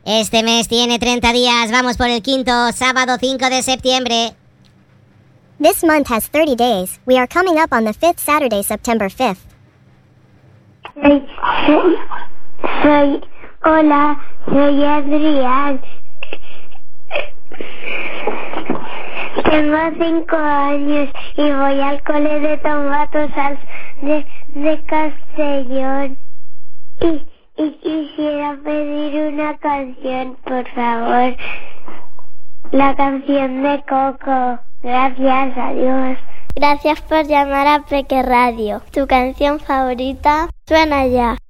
Este mes tiene 30 días. Vamos por el quinto, sábado 5 de septiembre. This month has 30 days. We are coming up on the 5th Saturday, September 5th. Hola, soy Adrián. Tengo 5 años y voy al cole de Tomatosals de Castellón. Y quisiera pedir una canción, por favor. La canción de Coco. Gracias, adiós. Gracias por llamar a Peque Radio. Tu canción favorita suena ya.